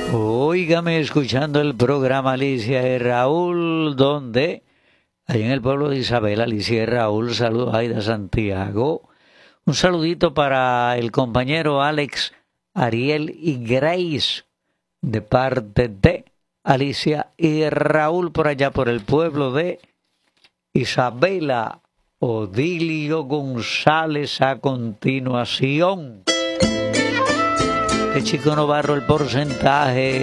Óigame escuchando el programa Alicia y Raúl, donde, allá en el pueblo de Isabel, Alicia y Raúl, saludos a Aida Santiago. Un saludito para el compañero Alex, Ariel y Grace, de parte de Alicia y Raúl, por allá por el pueblo de Isabela. Odilio González a continuación. Este chico no barro el porcentaje.